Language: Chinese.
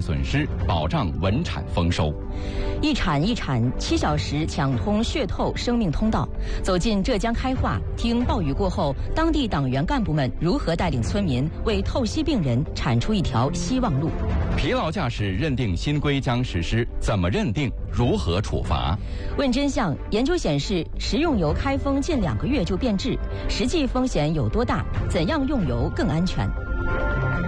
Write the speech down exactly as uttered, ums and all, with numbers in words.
损失，保障稳产丰收。 一产一产，七小时抢通血透生命通道。走进浙江开化，听暴雨过后，当地党员干部们如何带领村民为透析病人铲出一条希望路。 疲劳驾驶认定新规将实施，怎么认定？如何处罚？ 问真相。研究显示，食用油开封近两个月就变质，实际风险有多大？怎样用油更安全？